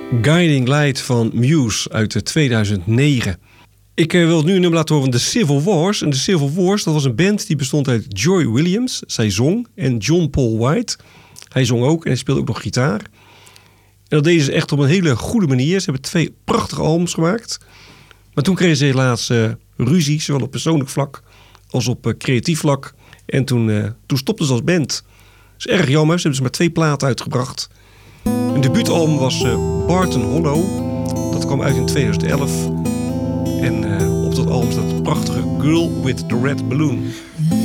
Guiding Light van Muse uit 2009. Ik wil nu een nummer laten horen van The Civil Wars. En The Civil Wars, dat was een band die bestond uit Joy Williams, zij zong, en John Paul White. Hij zong ook en hij speelde ook nog gitaar. En dat deden ze echt op een hele goede manier. Ze hebben 2 prachtige albums gemaakt. Maar toen kregen ze helaas ruzie, zowel op persoonlijk vlak als op creatief vlak. En toen stopten ze als band. Dat is erg jammer, ze hebben dus maar 2 platen uitgebracht. Een debuutalbum was Barton Hollow. Dat kwam uit in 2011. En op dat album staat het prachtige Girl with the Red Balloon.